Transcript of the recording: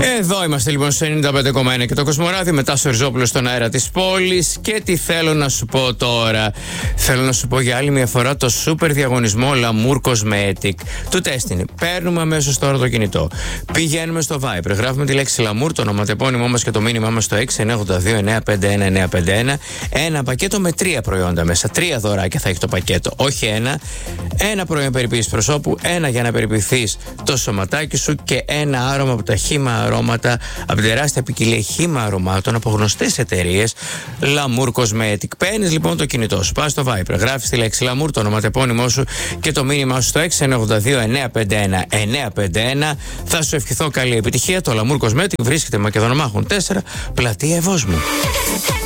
Εδώ είμαστε λοιπόν στο 95,1 και το Κοσμοράδιο, μετά στο Ριζόπουλο στον αέρα της πόλης. Και τι θέλω να σου πω τώρα? Θέλω να σου πω για άλλη μια φορά το σούπερ διαγωνισμό Lamour Cosmetic. Του τέστην. Παίρνουμε αμέσως τώρα το κινητό. Πηγαίνουμε στο Viber. Γράφουμε τη λέξη Lamour, το ονοματεπώνυμό μας και το μήνυμά μας στο 6982-951-951. Ένα πακέτο με 3 προϊόντα μέσα. 3 δωράκια θα έχει το πακέτο. Όχι ένα. Ένα προϊόν περιποίησης προσώπου, ένα για να περιποιηθείς το σωματάκι σου και ένα άρωμα από τα χύμα αρώματα, από την τεράστια ποικιλία χύμα αρωμάτων από γνωστές εταιρείες Lamour Cosmetic. Παίρνεις λοιπόν το κινητό σου, πας στο Viber, γράφεις τη λέξη Lamour, το ονοματεπώνυμό σου και το μήνυμά σου στο 6982-951-951. Θα σου ευχηθώ καλή επιτυχία. Το Lamour Cosmetic βρίσκεται Μακεδονομάχων 4, πλατεία Ευόσμου.